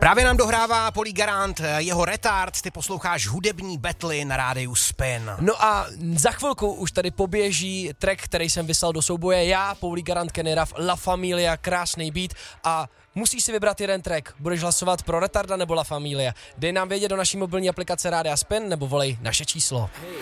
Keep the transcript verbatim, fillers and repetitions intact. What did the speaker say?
Právě nám dohrává Polý Garant, jeho Retard, ty posloucháš hudební betly na rádiu Spin. No a za chvilku už tady poběží track, který jsem vyslal do souboje já, Polý Garant, Kenny Ruff, La Familia, krásný beat a musíš si vybrat jeden track. Budeš hlasovat pro Retarda nebo La Familia? Dej nám vědět do naší mobilní aplikace Rádia Spin nebo volej naše číslo.